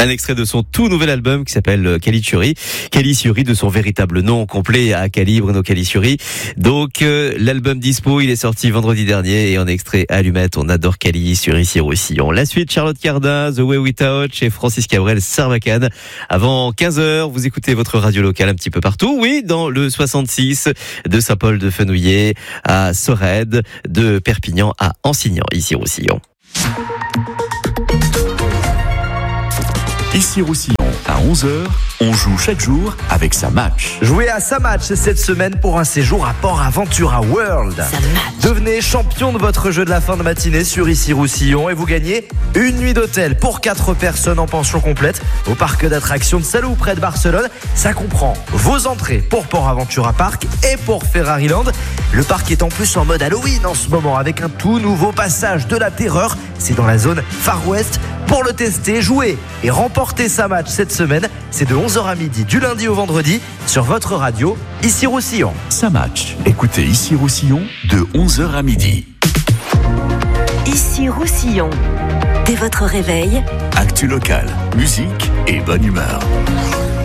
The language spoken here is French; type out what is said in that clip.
Un extrait de son tout nouvel album qui s'appelle Caligiuri. Caligiuri de son véritable nom complet à Cali, Bruno Caligiuri. Donc l'album dispo, il est sorti vendredi dernier et en extrait Allumette, on adore Caligiuri sur Roussillon. La suite, Charlotte Cardin, The Way Without chez Francis Cabrel, Sarbacane. Avant 15h, vous écoutez votre radio locale un petit peu partout. Oui, dans le 66 de Saint-Paul de Fenouillet à Sorède, de Perpignan à Ansignan, ici Roussillon. Ici Roussillon, à 11h, on joue chaque jour avec Sa Match. Jouez à Sa Match cette semaine pour un séjour à Port Aventura World. Devenez champion de votre jeu de la fin de matinée sur Ici Roussillon et vous gagnez une nuit d'hôtel pour 4 personnes en pension complète au parc d'attractions de Salou près de Barcelone. Ça comprend vos entrées pour Port Aventura Park et pour Ferrari Land. Le parc est en plus en mode Halloween en ce moment avec un tout nouveau passage de la terreur. C'est dans la zone Far West. Pour le tester, jouer et remporter Sa Match cette semaine, c'est de 11h à midi du lundi au vendredi sur votre radio Ici Roussillon. Sa Match. Écoutez Ici Roussillon de 11h à midi. Ici Roussillon. Dès votre réveil, Actu locale, musique et bonne humeur.